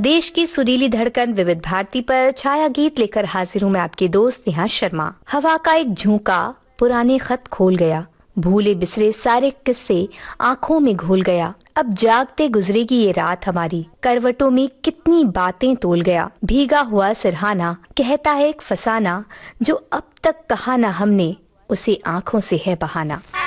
देश की सुरीली धड़कन विविध भारती पर छाया गीत लेकर हाजिर हूँ मैं आपके दोस्त नेहा शर्मा। हवा का एक झोंका पुराने खत खोल गया, भूले बिसरे सारे किस्से आंखों में घोल गया। अब जागते गुजरेगी ये रात हमारी, करवटों में कितनी बातें तोल गया। भीगा हुआ सिरहाना कहता है एक फसाना, जो अब तक कहा ना हमने, उसे आंखों से है बहाना।